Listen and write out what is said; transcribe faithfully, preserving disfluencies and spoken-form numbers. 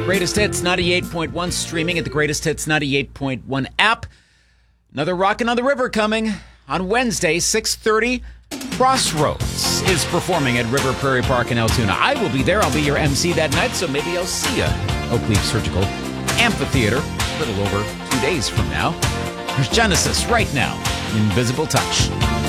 Greatest Hits ninety-eight point one, streaming at the Greatest Hits ninety-eight point one app. Another Rockin' on the River coming on Wednesday, six thirty. Crossroads is performing at River Prairie Park in Altoona. I will be there. I'll be your M C that night, so maybe I'll see you. Oakleaf Surgical Amphitheater, a little over two days from now. There's Genesis right now. Invisible Touch.